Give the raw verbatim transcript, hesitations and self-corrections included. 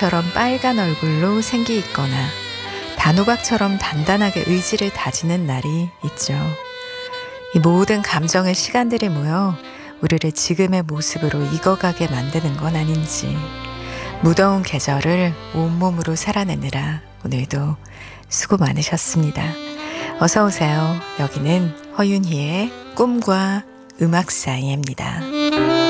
햇빛처럼 빨간 얼굴로 생기 있거나 단호박처럼 단단하게 의지를 다지는 날이 있죠. 이 모든 감정의 시간들이 모여 우리를 지금의 모습으로 익어가게 만드는 건 아닌지, 무더운 계절을 온몸으로 살아내느라 오늘도 수고 많으셨습니다. 어서 오세요. 여기는 허윤희의 꿈과 음악 사이입니다.